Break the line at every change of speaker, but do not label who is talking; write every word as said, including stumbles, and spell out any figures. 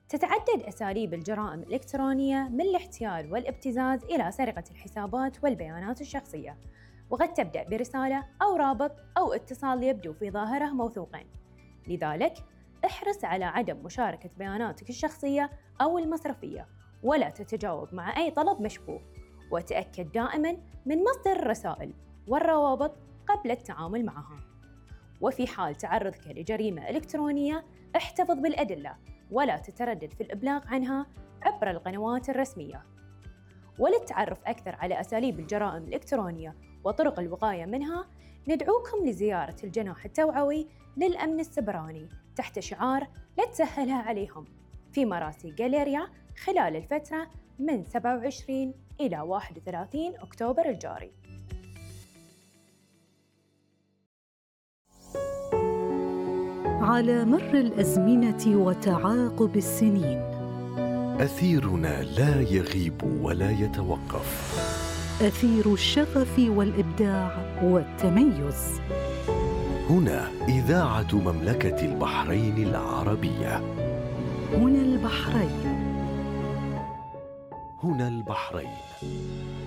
تتعدد أساليب الجرائم الإلكترونية من الاحتيال والابتزاز إلى سرقة الحسابات والبيانات الشخصية، وقد تبدأ برسالة أو رابط أو اتصال يبدو في ظاهره موثوقين. لذلك احرص على عدم مشاركة بياناتك الشخصية أو المصرفية، ولا تتجاوب مع أي طلب مشبوه، وتأكد دائماً من مصدر الرسائل والروابط قبل التعامل معها. وفي حال تعرضك لجريمة إلكترونية احتفظ بالأدلة ولا تتردد في الإبلاغ عنها عبر القنوات الرسمية. وللتعرف أكثر على أساليب الجرائم الإلكترونية وطرق الوقاية منها، ندعوكم لزيارة الجناح التوعوي للأمن السبراني تحت شعار لا تسهلها عليهم في مراسي غاليريا خلال الفترة من سبعة وعشرين إلى واحد وثلاثين أكتوبر الجاري.
على مر الأزمنة وتعاقب السنين،
أثيرنا لا يغيب ولا يتوقف،
أثير الشغف والإبداع والتميز.
هنا إذاعة مملكة البحرين العربية.
هنا البحرين.
هنا البحرين.